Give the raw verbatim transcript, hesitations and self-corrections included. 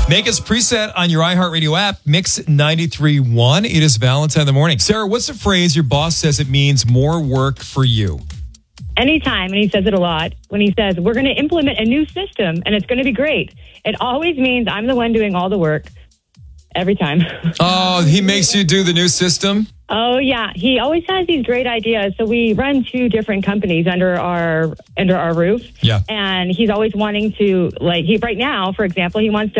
Make us preset on your iHeartRadio app, Mix ninety-three point one. It is Valentine in the morning. Sarah, what's the phrase your boss says it means more work for you? Anytime, and he says it a lot, when he says, we're going to implement a new system and it's going to be great, it always means I'm the one doing all the work every time. Oh, he makes you do the new system? Oh, yeah. He always has these great ideas. So we run two different companies under our under our roof. Yeah. And he's always wanting to, like, he right now, for example, he wants to